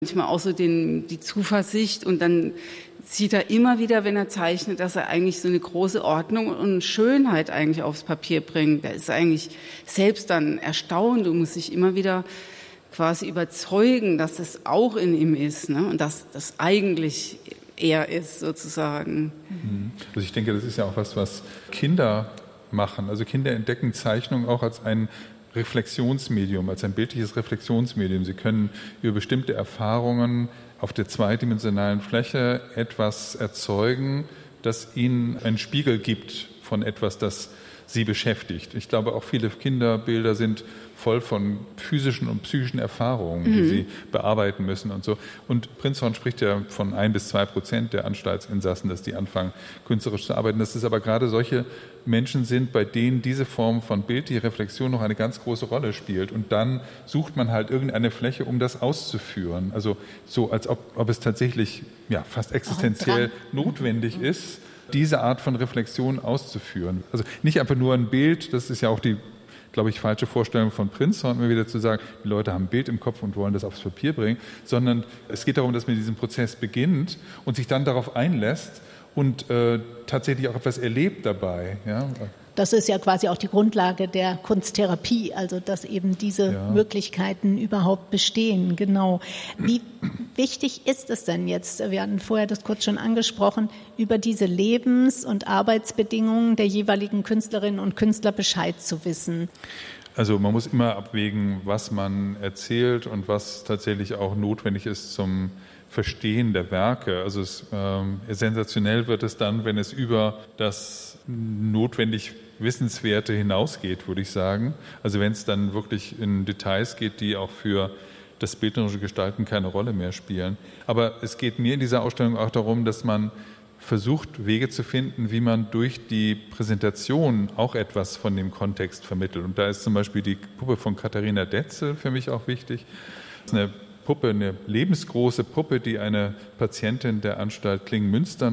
Manchmal auch so die Zuversicht und dann sieht er immer wieder, wenn er zeichnet, dass er eigentlich so eine große Ordnung und Schönheit eigentlich aufs Papier bringt. Er ist eigentlich selbst dann erstaunt und muss sich immer wieder quasi überzeugen, dass das auch in ihm ist, ne? Und dass das eigentlich er ist sozusagen. Also ich denke, das ist ja auch was Kinder machen. Also Kinder entdecken Zeichnung auch als ein Reflexionsmedium, als ein bildliches Reflexionsmedium. Sie können über bestimmte Erfahrungen auf der zweidimensionalen Fläche etwas erzeugen, das ihnen einen Spiegel gibt von etwas, das sie beschäftigt. Ich glaube, auch viele Kinderbilder sind voll von physischen und psychischen Erfahrungen, die sie bearbeiten müssen und so. Und Prinzhorn spricht ja von 1-2% der Anstaltsinsassen, dass die anfangen, künstlerisch zu arbeiten. Dass es aber gerade solche Menschen sind, bei denen diese Form von bildlicher Reflexion noch eine ganz große Rolle spielt. Und dann sucht man halt irgendeine Fläche, um das auszuführen. Also so, als ob es tatsächlich fast existenziell notwendig ist, diese Art von Reflexion auszuführen. Also nicht einfach nur ein Bild, das ist ja auch die, glaube ich, falsche Vorstellung von Prinzhorn, immer wieder zu sagen, die Leute haben ein Bild im Kopf und wollen das aufs Papier bringen, sondern es geht darum, dass man diesen Prozess beginnt und sich dann darauf einlässt und tatsächlich auch etwas erlebt dabei. Ja? Das ist ja quasi auch die Grundlage der Kunsttherapie, also dass eben diese Möglichkeiten überhaupt bestehen. Genau. Wie wichtig ist es denn jetzt, wir hatten vorher das kurz schon angesprochen, über diese Lebens- und Arbeitsbedingungen der jeweiligen Künstlerinnen und Künstler Bescheid zu wissen? Also man muss immer abwägen, was man erzählt und was tatsächlich auch notwendig ist zum Verstehen der Werke. Also sensationell wird es dann, wenn es über das notwendig Wissenswerte hinausgeht, würde ich sagen. Also wenn es dann wirklich in Details geht, die auch für das bildnerische Gestalten keine Rolle mehr spielen. Aber es geht mir in dieser Ausstellung auch darum, dass man versucht, Wege zu finden, wie man durch die Präsentation auch etwas von dem Kontext vermittelt. Und da ist zum Beispiel die Puppe von Katharina Detzel für mich auch wichtig. Das ist eine Puppe, eine lebensgroße Puppe, die eine Patientin der Anstalt Klingen-Münster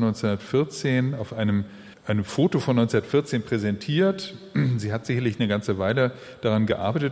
1914 auf einem Foto von 1914 präsentiert. Sie hat sicherlich eine ganze Weile daran gearbeitet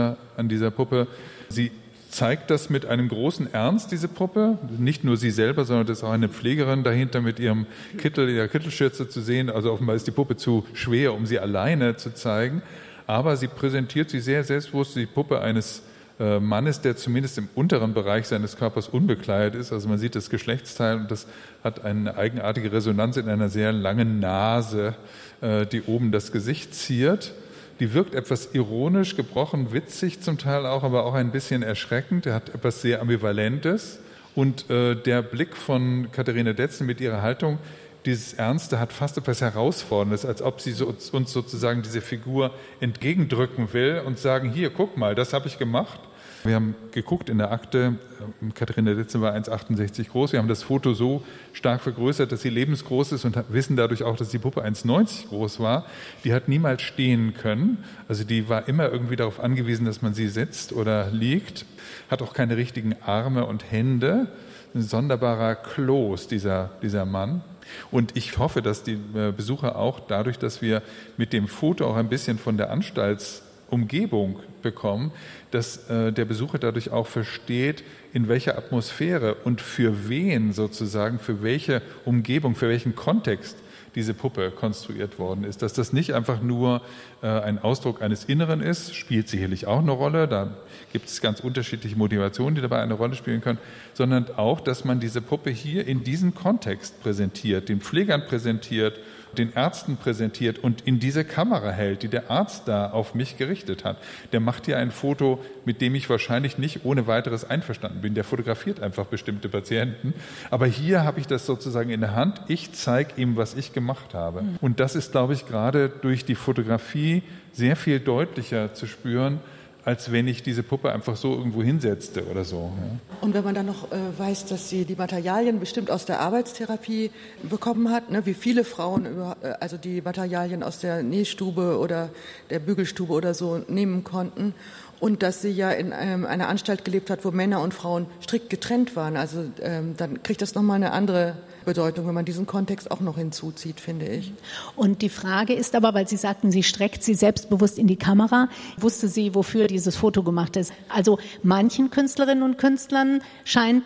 an dieser Puppe. Sie zeigt das mit einem großen Ernst, diese Puppe. Nicht nur sie selber, sondern das ist auch eine Pflegerin dahinter mit ihrem Kittel, ihrer Kittelschürze zu sehen. Also offenbar ist die Puppe zu schwer, um sie alleine zu zeigen. Aber sie präsentiert sie sehr selbstbewusst, die Puppe eines Mannes, der zumindest im unteren Bereich seines Körpers unbekleidet ist. Also man sieht das Geschlechtsteil und das hat eine eigenartige Resonanz in einer sehr langen Nase, die oben das Gesicht ziert. Die wirkt etwas ironisch, gebrochen, witzig zum Teil auch, aber auch ein bisschen erschreckend. Er hat etwas sehr Ambivalentes. Und der Blick von Katharina Detzel mit ihrer Haltung, dieses Ernste, hat fast etwas Herausforderndes, als ob sie uns sozusagen diese Figur entgegendrücken will und sagen, hier, guck mal, das habe ich gemacht. Wir haben geguckt in der Akte, Katharina Detzel war 1,68 groß, wir haben das Foto so stark vergrößert, dass sie lebensgroß ist und wissen dadurch auch, dass die Puppe 1,90 groß war. Die hat niemals stehen können, also die war immer irgendwie darauf angewiesen, dass man sie sitzt oder liegt, hat auch keine richtigen Arme und Hände. Ein sonderbarer Kloß, dieser Mann. Und ich hoffe, dass die Besucher auch dadurch, dass wir mit dem Foto auch ein bisschen von der Anstaltsumgebung bekommen, dass der Besucher dadurch auch versteht, in welcher Atmosphäre und für wen sozusagen, für welche Umgebung, für welchen Kontext diese Puppe konstruiert worden ist. Dass das nicht einfach nur ein Ausdruck eines Inneren ist, spielt sicherlich auch eine Rolle, da gibt es ganz unterschiedliche Motivationen, die dabei eine Rolle spielen können, sondern auch, dass man diese Puppe hier in diesem Kontext präsentiert, den Pflegern präsentiert, den Ärzten präsentiert und in diese Kamera hält, die der Arzt da auf mich gerichtet hat. Der macht hier ein Foto, mit dem ich wahrscheinlich nicht ohne weiteres einverstanden bin. Der fotografiert einfach bestimmte Patienten. Aber hier habe ich das sozusagen in der Hand. Ich zeige ihm, was ich gemacht habe. Und das ist, glaube ich, gerade durch die Fotografie sehr viel deutlicher zu spüren, als wenn ich diese Puppe einfach so irgendwo hinsetzte oder so. Ja. Und wenn man dann noch weiß, dass sie die Materialien bestimmt aus der Arbeitstherapie bekommen hat, ne, wie viele Frauen also die Materialien aus der Nähstube oder der Bügelstube oder so nehmen konnten, und dass sie ja in einer Anstalt gelebt hat, wo Männer und Frauen strikt getrennt waren. Also dann kriegt das nochmal eine andere Bedeutung, wenn man diesen Kontext auch noch hinzuzieht, finde ich. Und die Frage ist aber, weil Sie sagten, sie streckt sie selbstbewusst in die Kamera, wusste sie, wofür dieses Foto gemacht ist. Also manchen Künstlerinnen und Künstlern scheint